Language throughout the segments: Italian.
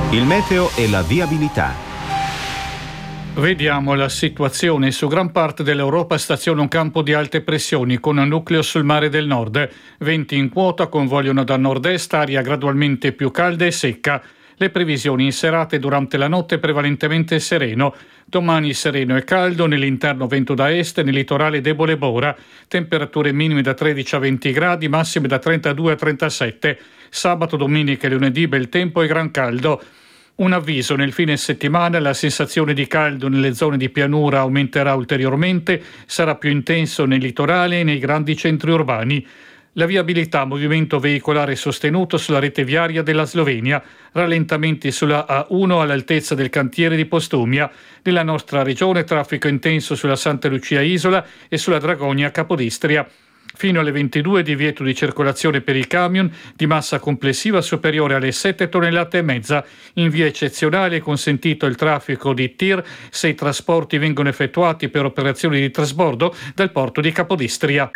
Il meteo e la viabilità. Vediamo la situazione. Su gran parte dell'Europa staziona un campo di alte pressioni con un nucleo sul mare del nord. Venti in quota convogliano da nord-est, aria gradualmente più calda e secca. Le previsioni in serata e durante la notte prevalentemente sereno. Domani sereno e caldo, nell'interno vento da est, nel litorale debole bora. Temperature minime da 13 a 20 gradi, massime da 32 a 37. Sabato, domenica e lunedì bel tempo e gran caldo. Un avviso: nel fine settimana la sensazione di caldo nelle zone di pianura aumenterà ulteriormente, sarà più intenso nel litorale e nei grandi centri urbani. La viabilità, movimento veicolare sostenuto sulla rete viaria della Slovenia, rallentamenti sulla A1 all'altezza del cantiere di Postumia. Nella nostra regione traffico intenso sulla Santa Lucia Isola e sulla Dragonia Capodistria. Fino alle 22 divieto di circolazione per i camion di massa complessiva superiore alle 7 tonnellate e mezza. In via eccezionale è consentito il traffico di tir se i trasporti vengono effettuati per operazioni di trasbordo dal porto di Capodistria.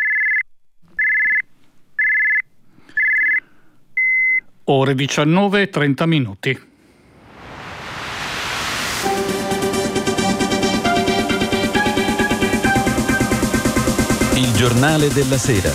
Ore 19:30. Il giornale della sera.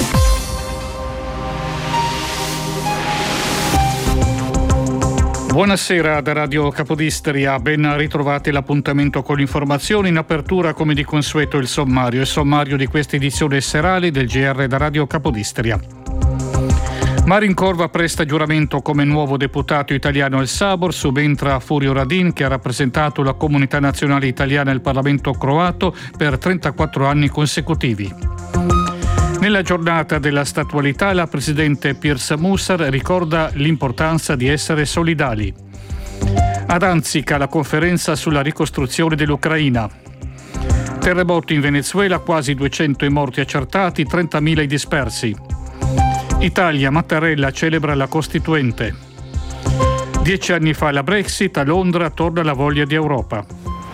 Buonasera da Radio Capodistria, ben ritrovati l'appuntamento con l'informazione. In apertura, come di consueto, il sommario di questa edizione serale del GR da Radio Capodistria. Marin Corva presta giuramento come nuovo deputato italiano al Sabor, subentra Furio Radin che ha rappresentato la comunità nazionale italiana al Parlamento croato per 34 anni consecutivi. Nella giornata della statualità la presidente Pirsa Musar ricorda l'importanza di essere solidali. Ad Anzica la conferenza sulla ricostruzione dell'Ucraina. Terremoto in Venezuela, quasi 200 i morti accertati, 30.000 i dispersi. Italia, Mattarella celebra la Costituente. 10 anni fa la Brexit, a Londra torna la voglia di Europa.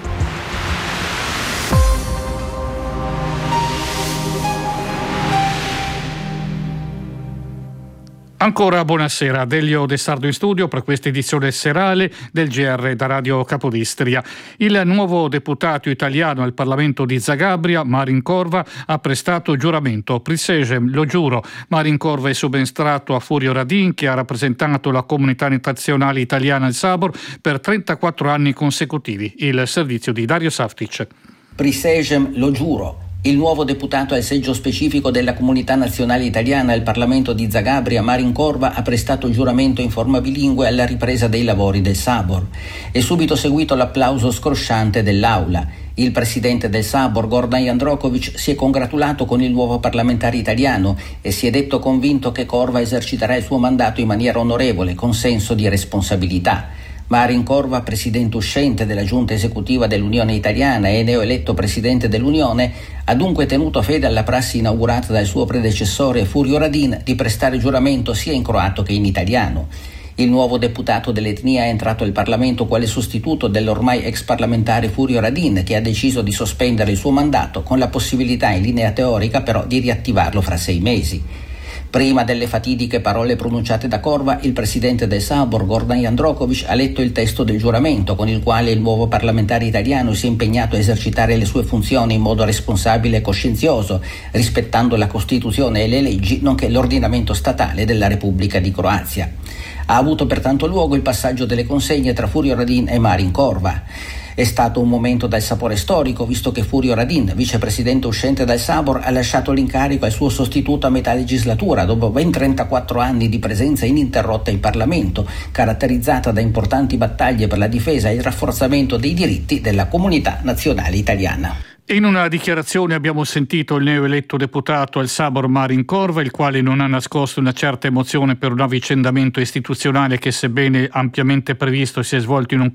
Ancora buonasera, Delio De Sardo in studio per questa edizione serale del GR da Radio Capodistria. Il nuovo deputato italiano al Parlamento di Zagabria, Marin Corva, ha prestato giuramento. Prisegem, lo giuro. Marin Corva è subentrato a Furio Radin che ha rappresentato la comunità nazionale italiana al Sabor per 34 anni consecutivi. Il servizio di Dario Saftic. Prisegem, lo giuro. Il nuovo deputato al seggio specifico della comunità nazionale italiana al Parlamento di Zagabria, Marin Corva, ha prestato giuramento in forma bilingue alla ripresa dei lavori del Sabor. È subito seguito l'applauso scrosciante dell'Aula. Il presidente del Sabor, Gordan Jandrokovic, si è congratulato con il nuovo parlamentare italiano e si è detto convinto che Corva eserciterà il suo mandato in maniera onorevole, con senso di responsabilità. Marin Corva, presidente uscente della giunta esecutiva dell'Unione Italiana e neoeletto presidente dell'Unione, ha dunque tenuto fede alla prassi inaugurata dal suo predecessore Furio Radin di prestare giuramento sia in croato che in italiano. Il nuovo deputato dell'etnia è entrato al Parlamento quale sostituto dell'ormai ex parlamentare Furio Radin, che ha deciso di sospendere il suo mandato con la possibilità in linea teorica però di riattivarlo fra 6 mesi. Prima delle fatidiche parole pronunciate da Corva, il presidente del Sabor, Gordan Jandrokovic, ha letto il testo del giuramento con il quale il nuovo parlamentare italiano si è impegnato a esercitare le sue funzioni in modo responsabile e coscienzioso, rispettando la Costituzione e le leggi, nonché l'ordinamento statale della Repubblica di Croazia. Ha avuto pertanto luogo il passaggio delle consegne tra Furio Radin e Marin Corva. È stato un momento dal sapore storico, visto che Furio Radin, vicepresidente uscente dal Sabor, ha lasciato l'incarico al suo sostituto a metà legislatura, dopo ben 34 anni di presenza ininterrotta in Parlamento, caratterizzata da importanti battaglie per la difesa e il rafforzamento dei diritti della comunità nazionale italiana. In una dichiarazione abbiamo sentito il neoeletto deputato al Sabor Marin Corva, il quale non ha nascosto una certa emozione per un avvicendamento istituzionale che, sebbene ampiamente previsto, si è svolto in un